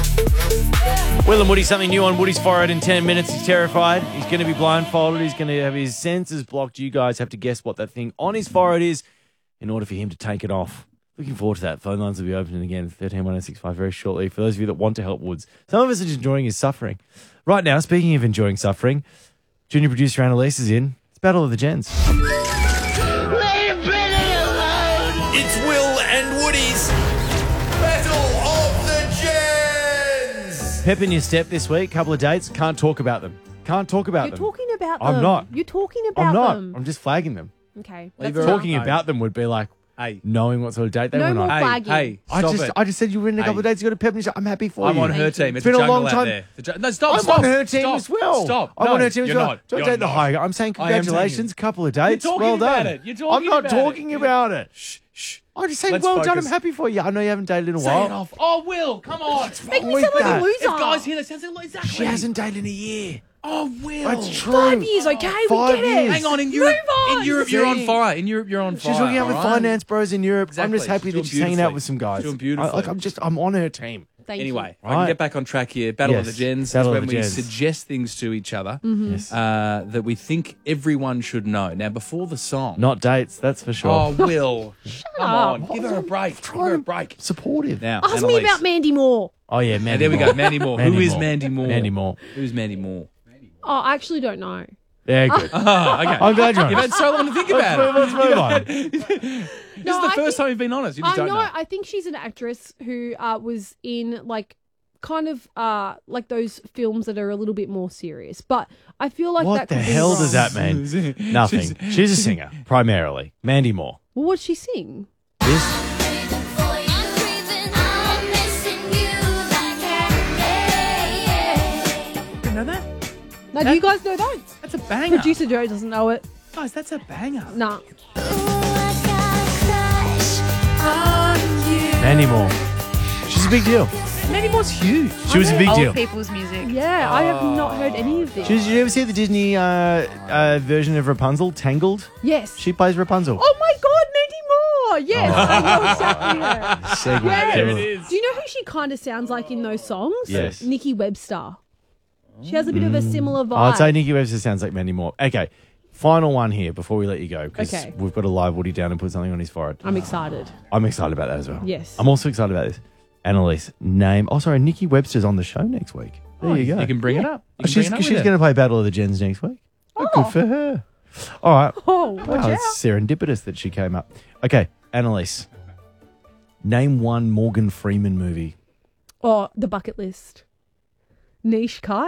Will and Woody, something new on Woody's forehead in 10 minutes. He's terrified. He's going to be blindfolded. He's going to have his senses blocked. You guys have to guess what that thing on his forehead is in order for him to take it off. Looking forward to that. Phone lines will be opening again, 131065 very shortly, for those of you that want to help Woods. Some of us are just enjoying his suffering. Right now, speaking of enjoying suffering, junior producer Annalise is in. It's Battle of the Gens. Leave Benny alone! It's Will and Woody's Battle of the Gens! Pep in your step this week, couple of dates, can't talk about them. Can't talk about You're them. talking about them. I'm not. You're talking about I'm not. them. I'm just flagging them. Okay. Leave that's her enough. Talking about them would be like knowing what sort of date they No went more on. flagging. Hey, stop it. I just said you were in a couple Hey. of dates. You got a pep in your step. I'm happy for I'm you. on her Thank you. team. It's It's been a a long jungle time. out there. No, stop, I'm stop. on her team stop, as well. Stop. I'm No, on her team as you're well. not. Don't You're take the not. high. I'm saying I am taking congratulations. it. Couple of dates. You're talking Well about done. it. You're talking I'm not about it. talking about it. Shh. I'm just saying, Let's well done. focus. I'm happy for you. I know you haven't dated in a Say while. it off. Oh, Will, come on. Make me with sound like that? a loser. If guys hear that, sounds like exactly. She hasn't dated in a year. Oh, Will. That's true. 5 years, okay? 5 we get years. it. Hang on, in Europe, Move on. in Europe, you're on See? fire. In Europe, you're on fire. She's hooking out with all right? finance bros in Europe. I'm Exactly. just happy She's that doing she's hanging out beautifully. with some guys. She's doing beautifully. I'm on her team. Thank Anyway, I Right. can get back on track here. Battle of the Yes, Gens Battle is of when the we Gens. suggest things to each other Yes. that we think everyone should know. Now, before the song. Not dates, that's for sure. Oh, Will. Come on. up. Give her a break. Give her a break. Supportive. Now, Ask me Annalise. about Mandy Moore. Oh, yeah, And Mandy there we Moore. go. Mandy Moore. Who is Mandy Moore? Mandy Moore. Who's Mandy Moore? Oh, I actually don't know. Yeah, good. Oh, okay. I'm glad you're You've honest. had so long to think about it. Let's move on. This is No, the I first think- time you've been honest. You just I don't know. know. I think she's an actress who was in like kind of like those films that are a little bit more serious. But I feel like What that the could be hell wrong. does that mean? Nothing. She's a singer, primarily. Mandy Moore. Well, what'd she sing? This? You know that? Now, do you guys know that? That's a banger. Producer Joe doesn't know it. Guys, that's a banger. Nah. Mandy Moore. She's a big deal. Mandy Moore's huge. She was a big Old deal. people's music. Yeah, I have not heard any of this. Did you ever see the Disney version of Rapunzel, Tangled? Yes. She plays Rapunzel. Oh my God, Mandy Moore! Yes, I know exactly her. Segment. Yeah. There it is. Do you know who she kind of sounds like in those songs? Yes. Nikki Webster. She has a bit of a similar vibe. I'd say Nikki Webster sounds like Mandy Moore. Okay, final one here before we let you go, because Okay. we've got to live Woody down and put something on his forehead. I'm excited. I'm excited about that as well. Yes. I'm also excited about this. Annalise, name. Oh, sorry, Nikki Webster's on the show next week. There you go. You can bring it up. You can she's bring it up she's with going her. to play Battle of the Gens next week. Oh, good for her. All right. Oh, watch Wow, out. it's serendipitous that she came up. Okay, Annalise, name one Morgan Freeman movie. Oh, The Bucket List. Niche Kai.